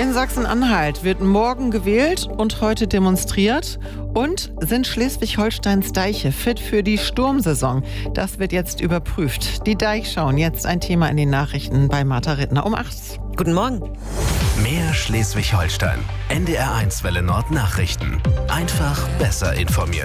In Sachsen-Anhalt wird morgen gewählt und heute demonstriert. Und sind Schleswig-Holsteins Deiche fit für die Sturmsaison? Das wird jetzt überprüft. Die Deichschauen, jetzt ein Thema in den Nachrichten bei Martha Rittner um 8. Guten Morgen. Mehr Schleswig-Holstein. NDR1 Welle Nord Nachrichten. Einfach besser informiert.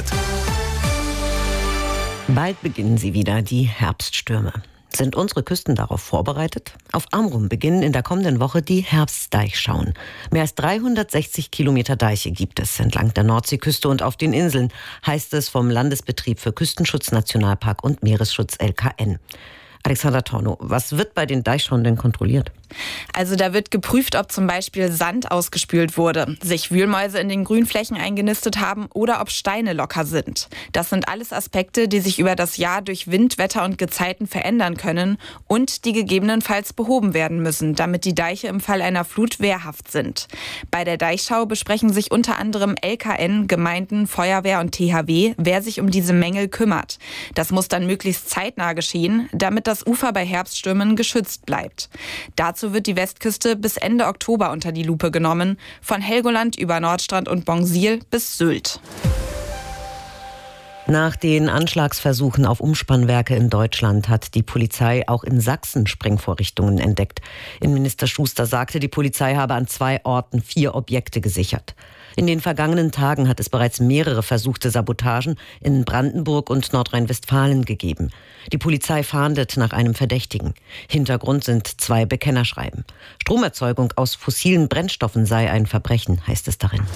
Bald beginnen sie wieder, die Herbststürme. Sind unsere Küsten darauf vorbereitet? Auf Amrum beginnen in der kommenden Woche die Herbstdeichschauen. Mehr als 360 Kilometer Deiche gibt es entlang der Nordseeküste und auf den Inseln, heißt es vom Landesbetrieb für Küstenschutz, Nationalpark und Meeresschutz LKN. Alexandra Tornow, was wird bei den Deichschauen denn kontrolliert? Also da wird geprüft, ob zum Beispiel Sand ausgespült wurde, sich Wühlmäuse in den Grünflächen eingenistet haben oder ob Steine locker sind. Das sind alles Aspekte, die sich über das Jahr durch Wind, Wetter und Gezeiten verändern können und die gegebenenfalls behoben werden müssen, damit die Deiche im Fall einer Flut wehrhaft sind. Bei der Deichschau besprechen sich unter anderem LKN, Gemeinden, Feuerwehr und THW, wer sich um diese Mängel kümmert. Das muss dann möglichst zeitnah geschehen, damit das Ufer bei Herbststürmen geschützt bleibt. Dazu wird die Westküste bis Ende Oktober unter die Lupe genommen, von Helgoland über Nordstrand und Bongsil bis Sylt. Nach den Anschlagsversuchen auf Umspannwerke in Deutschland hat die Polizei auch in Sachsen Sprengvorrichtungen entdeckt. Innenminister Schuster sagte, die Polizei habe an 2 Orten 4 Objekte gesichert. In den vergangenen Tagen hat es bereits mehrere versuchte Sabotagen in Brandenburg und Nordrhein-Westfalen gegeben. Die Polizei fahndet nach einem Verdächtigen. Hintergrund sind 2 Bekennerschreiben. Stromerzeugung aus fossilen Brennstoffen sei ein Verbrechen, heißt es darin.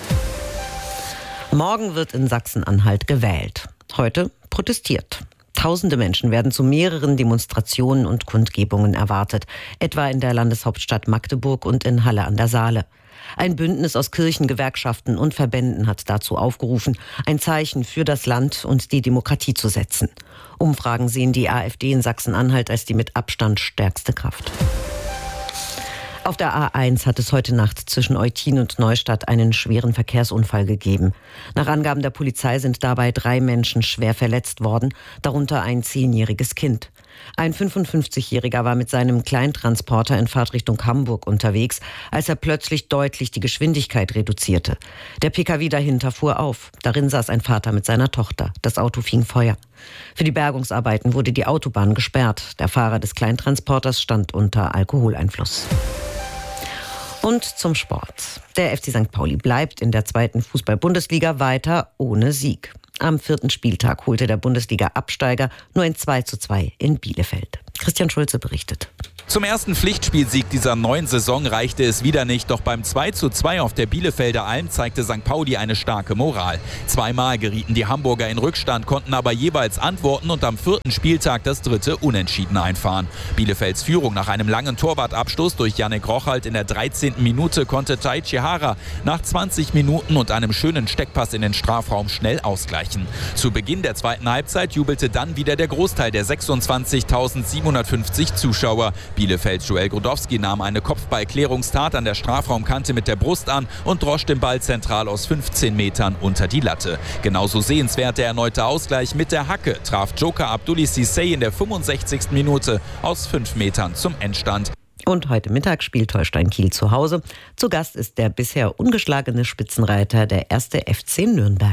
Morgen wird in Sachsen-Anhalt gewählt. Heute protestiert. Tausende Menschen werden zu mehreren Demonstrationen und Kundgebungen erwartet, etwa in der Landeshauptstadt Magdeburg und in Halle an der Saale. Ein Bündnis aus Kirchen, Gewerkschaften und Verbänden hat dazu aufgerufen, ein Zeichen für das Land und die Demokratie zu setzen. Umfragen sehen die AfD in Sachsen-Anhalt als die mit Abstand stärkste Kraft. Auf der A1 hat es heute Nacht zwischen Eutin und Neustadt einen schweren Verkehrsunfall gegeben. Nach Angaben der Polizei sind dabei 3 Menschen schwer verletzt worden, darunter ein 10-jähriges Kind. Ein 55-Jähriger war mit seinem Kleintransporter in Fahrtrichtung Hamburg unterwegs, als er plötzlich deutlich die Geschwindigkeit reduzierte. Der Pkw dahinter fuhr auf. Darin saß ein Vater mit seiner Tochter. Das Auto fing Feuer. Für die Bergungsarbeiten wurde die Autobahn gesperrt. Der Fahrer des Kleintransporters stand unter Alkoholeinfluss. Und zum Sport. Der FC St. Pauli bleibt in der 2. Fußball-Bundesliga weiter ohne Sieg. Am 4. Spieltag holte der Bundesliga-Absteiger nur ein 2:2 in Bielefeld. Christian Schulze berichtet. Zum ersten Pflichtspielsieg dieser neuen Saison reichte es wieder nicht, doch beim 2:2 auf der Bielefelder Alm zeigte St. Pauli eine starke Moral. 2-mal gerieten die Hamburger in Rückstand, konnten aber jeweils antworten und am 4. Spieltag das 3. Unentschieden einfahren. Bielefelds Führung nach einem langen Torwartabstoß durch Yannick Rochalt in der 13. Minute konnte Tai Chihara nach 20 Minuten und einem schönen Steckpass in den Strafraum schnell ausgleichen. Zu Beginn der 2. Halbzeit jubelte dann wieder der Großteil der 26.750 Zuschauer. Bielefelds Joel Grodowski nahm eine Kopfballklärungstat an der Strafraumkante mit der Brust an und drosch den Ball zentral aus 15 Metern unter die Latte. Genauso sehenswert der erneute Ausgleich mit der Hacke traf Joker Abdulli Cissé in der 65. Minute aus 5 Metern zum Endstand. Und heute Mittag spielt Holstein Kiel zu Hause. Zu Gast ist der bisher ungeschlagene Spitzenreiter, der 1. FC Nürnberg.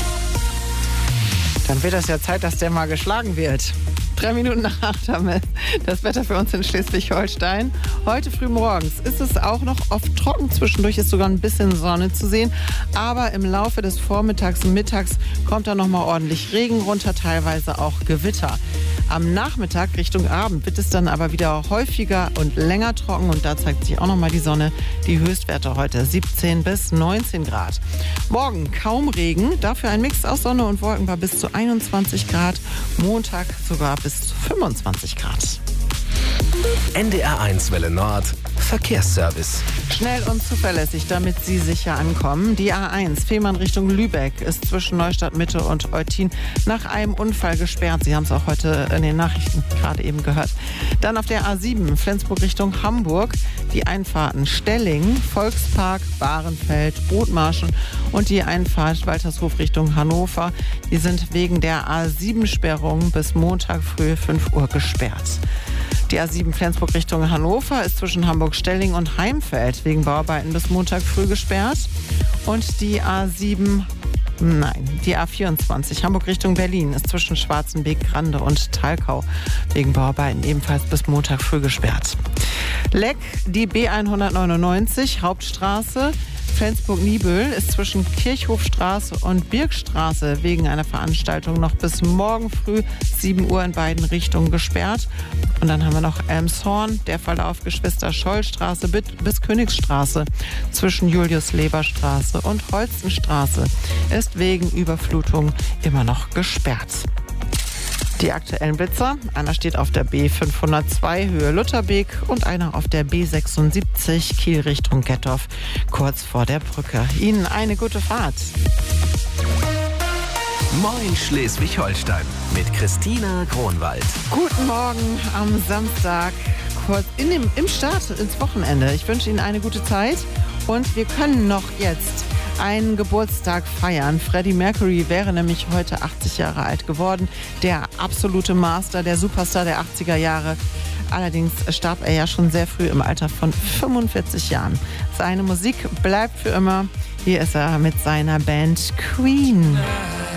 Dann wird das ja Zeit, dass der mal geschlagen wird. 3 Minuten nach 8 haben wir das Wetter für uns in Schleswig-Holstein. Heute früh morgens ist es auch noch oft trocken. Zwischendurch ist sogar ein bisschen Sonne zu sehen. Aber im Laufe des Vormittags und Mittags kommt da noch mal ordentlich Regen runter, teilweise auch Gewitter. Am Nachmittag Richtung Abend wird es dann aber wieder häufiger und länger trocken. Und da zeigt sich auch noch mal die Sonne. Die Höchstwerte heute 17 bis 19 Grad. Morgen kaum Regen, dafür ein Mix aus Sonne und Wolken bei bis zu 21 Grad. Montag sogar bis zu 25 Grad. NDR1 Welle Nord Verkehrsservice. Schnell und zuverlässig, damit Sie sicher ankommen. Die A1 Fehmarn Richtung Lübeck ist zwischen Neustadt Mitte und Eutin nach einem Unfall gesperrt. Sie haben es auch heute in den Nachrichten gerade eben gehört. Dann auf der A7 Flensburg Richtung Hamburg die Einfahrten Stelling, Volkspark, Bahrenfeld, Othmarschen und die Einfahrt Waltershof Richtung Hannover. Die sind wegen der A7-Sperrung bis Montag früh 5 Uhr gesperrt. Die A7 Flensburg Richtung Hannover ist zwischen Hamburg-Stelling und Heimfeld wegen Bauarbeiten bis Montag früh gesperrt. Und die A24 Hamburg Richtung Berlin ist zwischen Schwarzenbeek, Grande und Thalkau wegen Bauarbeiten ebenfalls bis Montag früh gesperrt. Leck, die B199 Hauptstraße Flensburg-Niebüll ist zwischen Kirchhofstraße und Birkstraße wegen einer Veranstaltung noch bis morgen früh 7 Uhr in beiden Richtungen gesperrt. Und dann haben wir noch Elmshorn, der Verlauf Geschwister-Scholl-Straße bis Königsstraße zwischen Julius-Leber-Straße und Holstenstraße ist wegen Überflutung immer noch gesperrt. Die aktuellen Blitzer, einer steht auf der B502 Höhe Lutherbeek und einer auf der B76 Kiel Richtung Gettorf, kurz vor der Brücke. Ihnen eine gute Fahrt. Moin Schleswig-Holstein mit Christina Kronwald. Guten Morgen am Samstag, kurz im Start ins Wochenende. Ich wünsche Ihnen eine gute Zeit und wir können noch jetzt einen Geburtstag feiern. Freddie Mercury wäre nämlich heute 80 Jahre alt geworden. Der absolute Master, der Superstar der 80er Jahre. Allerdings starb er ja schon sehr früh im Alter von 45 Jahren. Seine Musik bleibt für immer. Hier ist er mit seiner Band Queen.